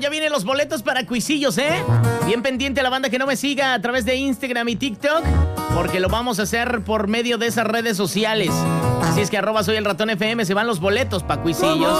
ya vienen los boletos para Cuisillos, ¿eh? Bien pendiente a la banda que no me siga a través de Instagram y TikTok, porque lo vamos a hacer por medio de esas redes sociales. Así es que @soyelratonfm se van los boletos para Cuisillos.